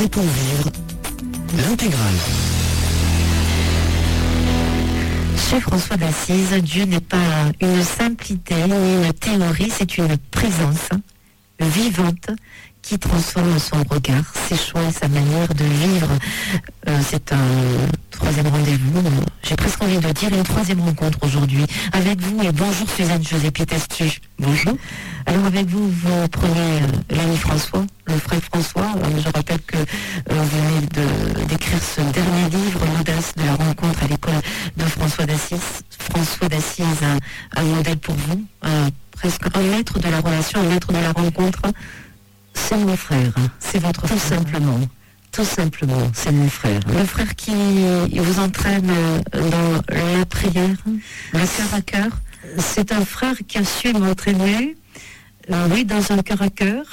Et pour vivre l'intégrale. Chez François d'Assise, Dieu n'est pas une simple idée ni une théorie, c'est une présence vivante qui transforme son regard, ses choix et sa manière de vivre. C'est un troisième rendez-vous, j'ai presque envie de dire une troisième rencontre aujourd'hui avec vous. Et bonjour Suzanne José Pietestu. Bonjour. Alors avec vous, vous prenez l'ami François, le frère François. Je rappelle que vous venez d'écrire ce dernier livre, L'audace de la rencontre à l'école de François d'Assise. François d'Assise, un modèle pour vous, presque un maître de la relation, un maître de la rencontre. C'est mon frère, c'est votre frère. Tout simplement, c'est mon frère. Le frère qui vous entraîne dans la prière, le cœur à cœur. C'est un frère qui a su m'entraîner, oui, dans un cœur à cœur,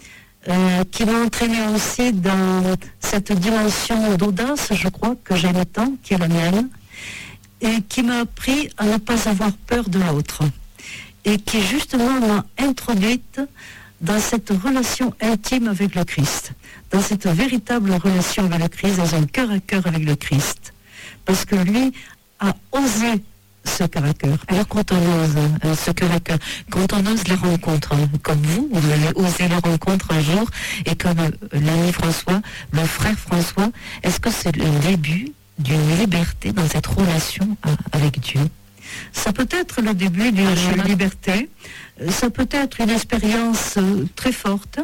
qui m'a entraîné aussi dans cette dimension d'audace, je crois, que j'aime tant, qui est la mienne, et qui m'a appris à ne pas avoir peur de l'autre, et qui justement m'a introduite dans cette relation intime avec le Christ, dans cette véritable relation avec le Christ, dans un cœur à cœur avec le Christ, parce que lui a osé ce cœur à cœur. Alors quand on ose ce cœur à cœur, quand on ose la rencontre, comme vous avez osé la rencontre un jour, et comme l'ami François, le frère François, est-ce que c'est le début d'une liberté dans cette relation avec Dieu ? Ça peut être le début d'une liberté, ça peut être une expérience très forte,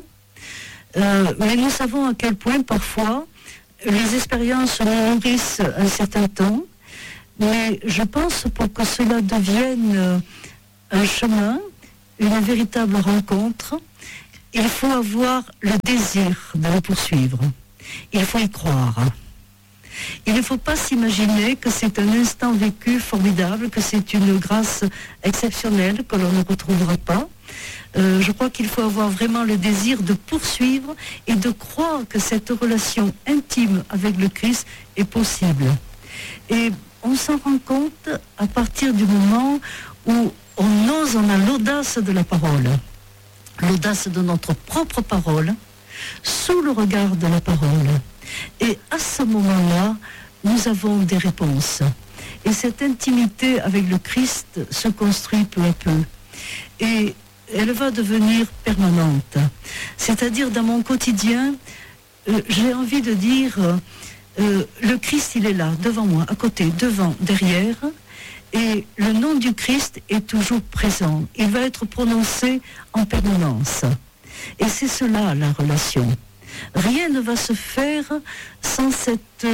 mais nous savons à quel point parfois les expériences nous nourrissent un certain temps, mais je pense pour que cela devienne un chemin, une véritable rencontre, il faut avoir le désir de le poursuivre, il faut y croire. Il ne faut pas s'imaginer que c'est un instant vécu formidable, que c'est une grâce exceptionnelle que l'on ne retrouvera pas. Je crois qu'il faut avoir vraiment le désir de poursuivre et de croire que cette relation intime avec le Christ est possible. Et on s'en rend compte à partir du moment où on a l'audace de la parole, l'audace de notre propre parole, sous le regard de la parole. Et à ce moment-là, nous avons des réponses. Et cette intimité avec le Christ se construit peu à peu. Et elle va devenir permanente. C'est-à-dire, dans mon quotidien, j'ai envie de dire, le Christ, il est là, devant moi, à côté, devant, derrière. Et le nom du Christ est toujours présent. Il va être prononcé en permanence. Et c'est cela, la relation. Rien ne va se faire sans cette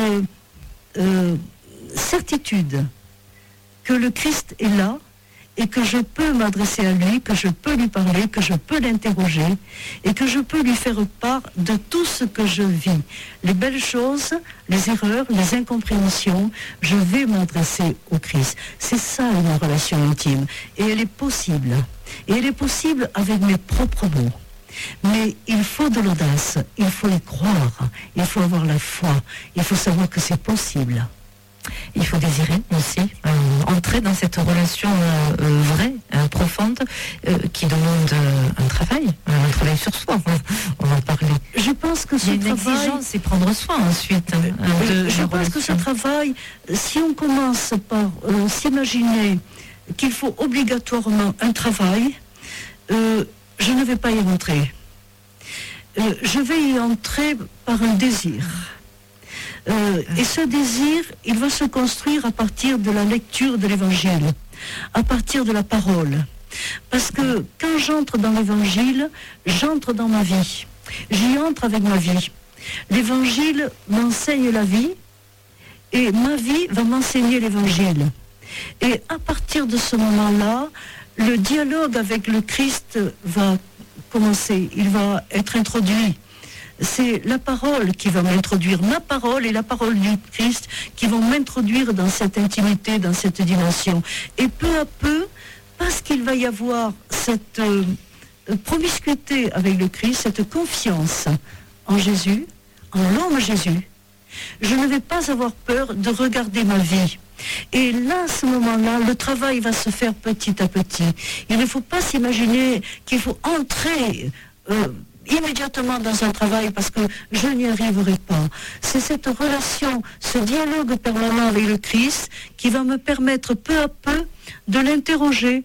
certitude que le Christ est là et que je peux m'adresser à lui, que je peux lui parler, que je peux l'interroger et que je peux lui faire part de tout ce que je vis. Les belles choses, les erreurs, les incompréhensions, je vais m'adresser au Christ. C'est ça une relation intime et elle est possible. Et elle est possible avec mes propres mots. Mais il faut de l'audace, il faut y croire, il faut avoir la foi, il faut savoir que c'est possible. Il faut désirer aussi entrer dans cette relation vraie, profonde, qui demande un travail sur soi, on va en parler. Je pense que ce travail... exigence, c'est prendre soin ensuite. Je pense que ce travail, si on commence par s'imaginer qu'il faut obligatoirement un travail, je ne vais pas y entrer. Je vais y entrer par un désir. Et ce désir, il va se construire à partir de la lecture de l'Évangile, à partir de la parole. Parce que quand j'entre dans l'Évangile, j'entre dans ma vie. J'y entre avec ma vie. L'Évangile m'enseigne la vie et ma vie va m'enseigner l'Évangile. Et à partir de ce moment-là, le dialogue avec le Christ va commencer, il va être introduit. C'est la parole qui va m'introduire, ma parole et la parole du Christ qui vont m'introduire dans cette intimité, dans cette dimension. Et peu à peu, parce qu'il va y avoir cette promiscuité avec le Christ, cette confiance en Jésus, en l'homme Jésus, je ne vais pas avoir peur de regarder ma vie. Et là, à ce moment-là, le travail va se faire petit à petit. Il ne faut pas s'imaginer qu'il faut entrer immédiatement dans un travail parce que je n'y arriverai pas. C'est cette relation, ce dialogue permanent avec le Christ qui va me permettre peu à peu de l'interroger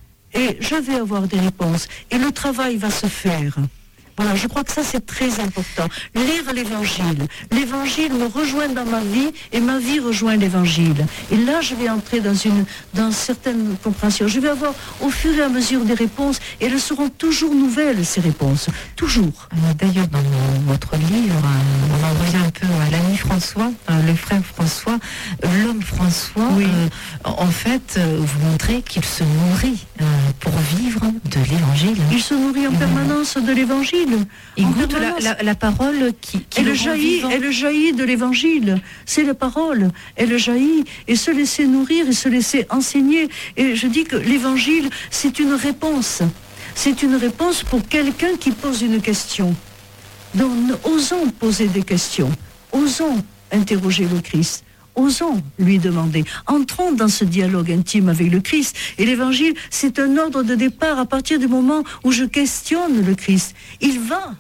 et je vais avoir des réponses. Et le travail va se faire. Voilà, je crois que ça c'est très important. Lire l'évangile. L'évangile me rejoint dans ma vie et ma vie rejoint l'évangile. Et là je vais entrer dans certaines compréhensions. Je vais avoir au fur et à mesure des réponses et elles seront toujours nouvelles ces réponses. Toujours. D'ailleurs dans votre livre, on en revient un peu à l'ami François, le frère François, l'homme François. Oui. En fait, vous montrez qu'il se nourrit pour vivre de l'évangile. Il se nourrit en permanence de l'évangile. Il goûte la parole qui elle jaillit de l'évangile. C'est la parole. Elle jaillit et se laisser nourrir et se laisser enseigner. Et je dis que l'évangile, c'est une réponse. C'est une réponse pour quelqu'un qui pose une question. Donc, osons poser des questions. Osons interroger le Christ. Osons lui demander. Entrons dans ce dialogue intime avec le Christ. Et l'évangile, c'est un ordre de départ à partir du moment où je questionne le Christ. Il va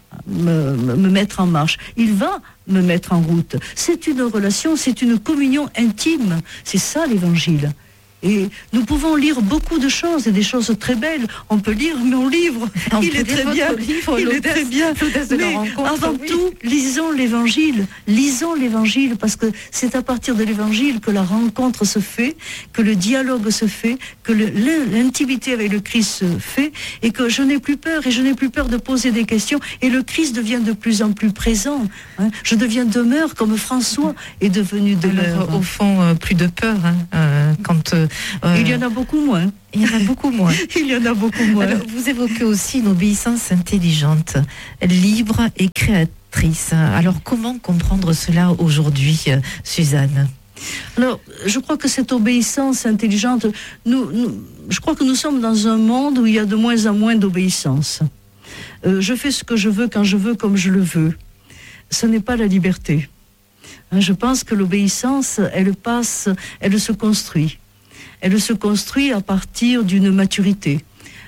me mettre en marche. Il va me mettre en route. C'est une relation, c'est une communion intime. C'est ça l'évangile. Et nous pouvons lire beaucoup de choses, et des choses très belles. On peut lire mon livre, il est très bien. Il est très bien. Mais avant tout, lisons l'évangile. Lisons l'évangile, parce que c'est à partir de l'évangile que la rencontre se fait, que le dialogue se fait, que l'intimité avec le Christ se fait, et que je n'ai plus peur, et je n'ai plus peur de poser des questions, et le Christ devient de plus en plus présent. Je deviens demeure, comme François est devenu demeure. Alors, au fond, plus de peur, quand... il y en a beaucoup moins. Il y en a beaucoup moins. Il y en a beaucoup moins. Alors, vous évoquez aussi une obéissance intelligente, libre et créatrice. Alors, comment comprendre cela aujourd'hui, Suzanne ? Alors, je crois que cette obéissance intelligente, je crois que nous sommes dans un monde où il y a de moins en moins d'obéissance. Je fais ce que je veux, quand je veux, comme je le veux. Ce n'est pas la liberté. Je pense que l'obéissance, elle se construit. Elle se construit à partir d'une maturité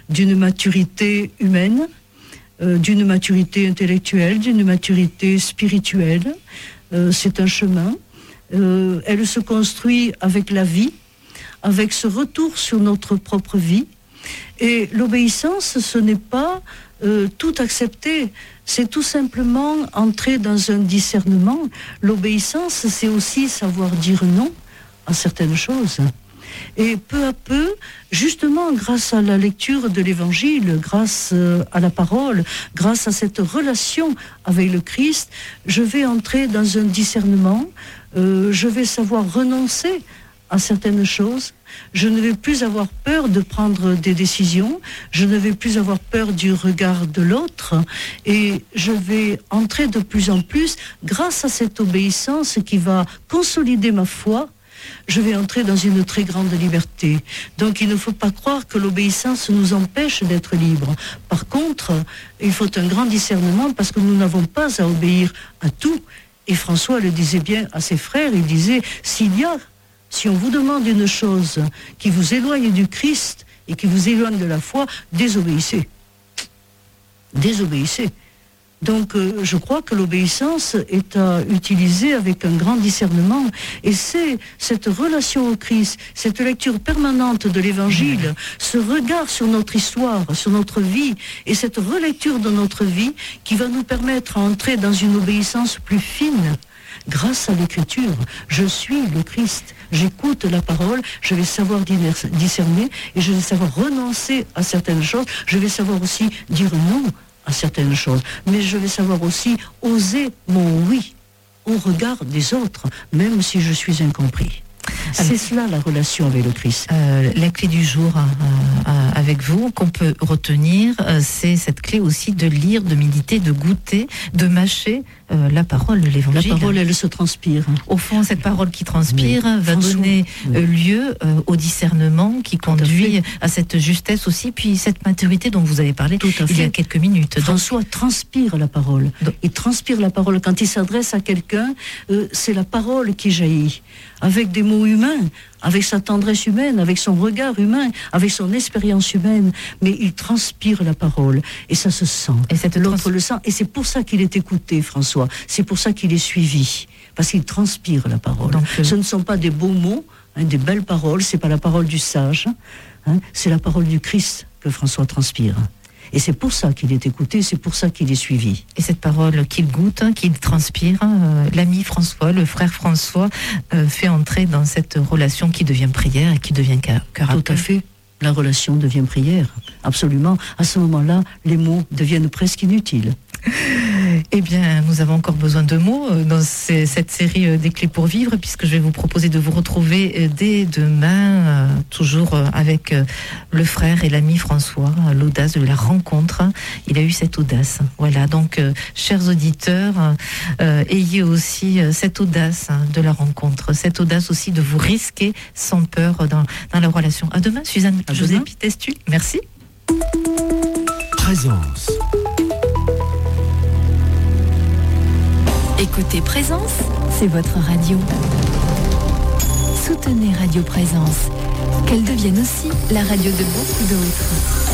humaine, d'une maturité intellectuelle, d'une maturité spirituelle. C'est un chemin. Elle se construit avec la vie, avec ce retour sur notre propre vie. Et l'obéissance, ce n'est pas tout accepter, c'est tout simplement entrer dans un discernement. L'obéissance, c'est aussi savoir dire non à certaines choses. Et peu à peu, justement grâce à la lecture de l'Évangile, grâce à la parole, grâce à cette relation avec le Christ, je vais entrer dans un discernement, je vais savoir renoncer à certaines choses, je ne vais plus avoir peur de prendre des décisions, je ne vais plus avoir peur du regard de l'autre, et je vais entrer de plus en plus, grâce à cette obéissance qui va consolider ma foi, je vais entrer dans une très grande liberté. Donc il ne faut pas croire que l'obéissance nous empêche d'être libres. Par contre, il faut un grand discernement parce que nous n'avons pas à obéir à tout. Et François le disait bien à ses frères, il disait, si on vous demande une chose qui vous éloigne du Christ et qui vous éloigne de la foi, désobéissez. Désobéissez. Donc je crois que l'obéissance est à utiliser avec un grand discernement. Et c'est cette relation au Christ, cette lecture permanente de l'Évangile, ce regard sur notre histoire, sur notre vie, et cette relecture de notre vie qui va nous permettre d'entrer dans une obéissance plus fine. Grâce à l'écriture, je suis le Christ, j'écoute la parole, je vais savoir discerner et je vais savoir renoncer à certaines choses, je vais savoir aussi dire non à certaines choses, mais je vais savoir aussi oser mon oui au regard des autres, même si je suis incompris. C'est cela la relation avec le Christ. La clé du jour avec vous, qu'on peut retenir, c'est cette clé aussi de lire, de méditer, de goûter, de mâcher la parole de l'Évangile. La parole, elle se transpire. Au fond, cette parole qui transpire va donner lieu au discernement qui conduit à cette justesse aussi, puis cette maturité dont vous avez parlé il y a quelques minutes. François transpire la parole. Il transpire la parole. Quand il s'adresse à quelqu'un, c'est la parole qui jaillit. Avec des mots humains, humain, avec sa tendresse humaine, avec son regard humain, avec son expérience humaine, mais il transpire la parole, et ça se sent. Et l'autre le sent, et c'est pour ça qu'il est écouté, François. C'est pour ça qu'il est suivi, parce qu'il transpire la parole. Donc, ce ne sont pas des beaux mots, des belles paroles, c'est pas la parole du sage, c'est la parole du Christ que François transpire. Et c'est pour ça qu'il est écouté, c'est pour ça qu'il est suivi. Et cette parole qu'il goûte, qu'il transpire, l'ami François, le frère François, fait entrer dans cette relation qui devient prière et qui devient cœur à cœur. Tout à fait. La relation devient prière. Absolument. À ce moment-là, les mots deviennent presque inutiles. Eh bien, nous avons encore besoin de mots dans cette série des clés pour vivre, puisque je vais vous proposer de vous retrouver dès demain, toujours avec le frère et l'ami François, l'audace de la rencontre. Il a eu cette audace. Voilà, donc, chers auditeurs, ayez aussi cette audace de la rencontre, cette audace aussi de vous risquer sans peur dans la relation. À demain, Suzanne José Pitestu. Merci. Présence. Écoutez Présence, c'est votre radio. Soutenez Radio Présence, qu'elle devienne aussi la radio de beaucoup d'autres.